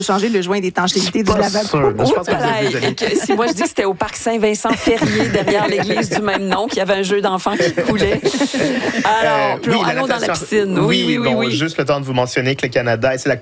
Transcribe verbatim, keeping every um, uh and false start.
changer le joint d'étanchéité du lavabo. Sûr. Je pense que vous avez déjà Et si moi, je dis que c'était au parc Saint-Vincent-Ferrier, derrière l'église du même nom, qu'il y avait un jeu d'enfants qui coulait. Alors, Euh, oui, allons dans la natation- piscine. Oui, oui, oui. bon, oui. juste le temps de vous mentionner que le Canada, c'est la